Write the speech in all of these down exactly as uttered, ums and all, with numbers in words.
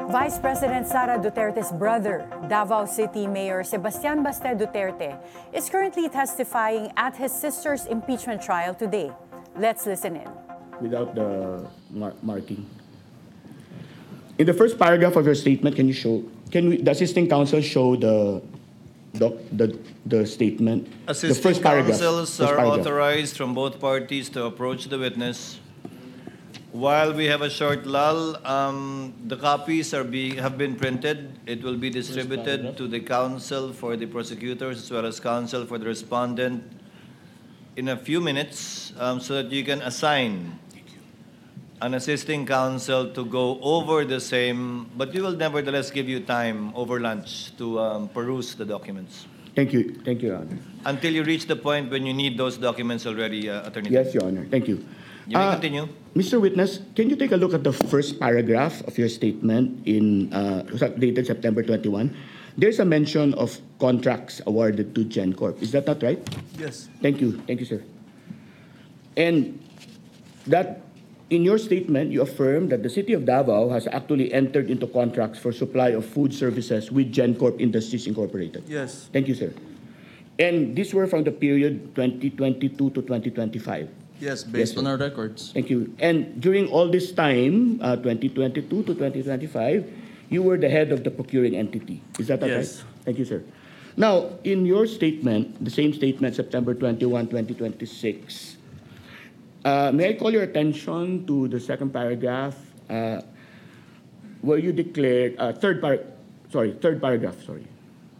Vice President Sara Duterte's brother, Davao City Mayor Sebastian Baste Duterte, is currently testifying at his sister's impeachment trial today. Let's listen in. Without the mar marking. In the first paragraph of your statement, can you show, can we, the assisting counsel show the, doc, the, the statement? Assisting the first paragraph, counsels first are paragraph. authorized from both parties to approach the witness. While we have a short lull, um, the copies are being, have been printed. It will be distributed to the counsel for the prosecutors as well as counsel for the respondent in a few minutes, um, so that you can assign an assisting counsel to go over the same, but we will nevertheless give you time over lunch to um, peruse the documents. Thank you. Thank you, Your Honor. Until you reach the point when you need those documents already, uh, Attorney. Yes, Your Honor. Thank you. You may Uh, continue. Mister Witness, can you take a look at the first paragraph of your statement in uh, dated September twenty-first? There's a mention of contracts awarded to GenCorp. Is that not right? Yes. Thank you. Thank you, sir. And that in your statement, you affirm that the City of Davao has actually entered into contracts for supply of food services with GenCorp Industries Incorporated. Yes. Thank you, sir. And these were from the period twenty twenty-two to twenty twenty-five. Yes, based Yes, on sir. our records. Thank you. And during all this time, uh, twenty twenty-two to twenty twenty-five, you were the head of the procuring entity. Is that not Yes. right? Thank you, sir. Now, in your statement, the same statement, September twenty-first, twenty twenty-six, uh, may I call your attention to the second paragraph, uh, where you declared, uh, third par, sorry, third paragraph, sorry.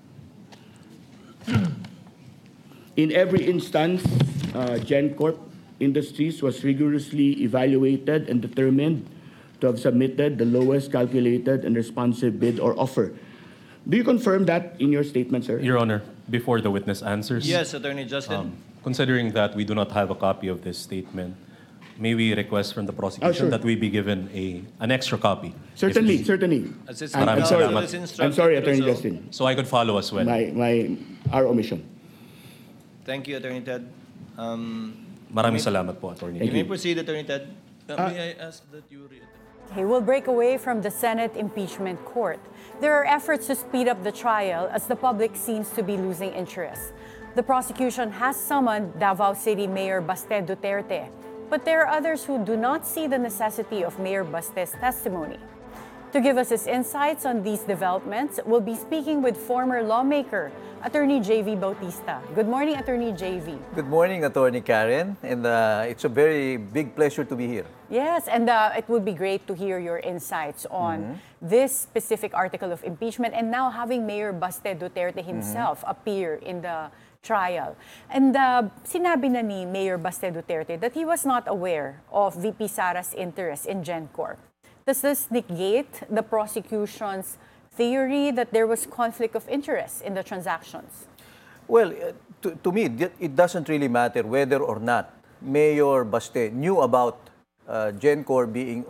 In every instance, uh, GenCorp Industries was rigorously evaluated and determined to have submitted the lowest calculated and responsive bid or offer. Do you confirm that in your statement, sir? Your Honor, before the witness answers, Yes, Attorney Justin. um, considering that we do not have a copy of this statement, may we request from the prosecution Oh, sure. that we be given a an extra copy? if Certainly, needed. certainly. Assistant I'm, I'm Maraming sorry, salamat. is instructed I'm sorry, to do Attorney so. Justin. So I could follow as well. My, my, our omission. Thank you, Attorney Ted. Um, Maraming you may- salamat po, Attorney. You Thank may you. proceed, Attorney Ted. Uh, may I ask that you reiterate? Okay, we'll break away from the Senate impeachment court. There are efforts to speed up the trial as the public seems to be losing interest. The prosecution has summoned Davao City Mayor Baste Duterte, but there are others who do not see the necessity of Mayor Baste's testimony. To give us his insights on these developments, we'll be speaking with former lawmaker, Attorney J V Bautista. Good morning, Attorney J V. Good morning, Attorney Karen, and uh, it's a very big pleasure to be here. Yes, and uh, it would be great to hear your insights on this specific article of impeachment and now having Mayor Baste Duterte himself appear in the trial. And uh, sinabi na ni Mayor Baste Duterte that he was not aware of V P Sara's interest in GenCorp. Does this negate the prosecution's theory that there was conflict of interest in the transactions? Well, uh, to, to me, it it doesn't really matter whether or not Mayor Baste knew about uh, GenCorp being